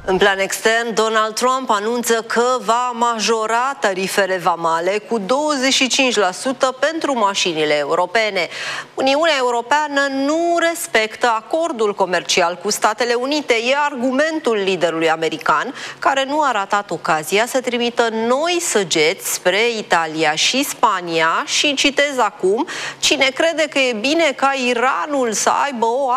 În plan extern, Donald Trump anunță că va majora tarifele vamale cu 25% pentru mașinile europene. Uniunea Europeană nu respectă acordul comercial cu Statele Unite. E argumentul liderului american, care nu a ratat ocazia să trimită noi săgeți spre Italia și Spania și citez acum: cine crede că e bine ca Iranul să aibă o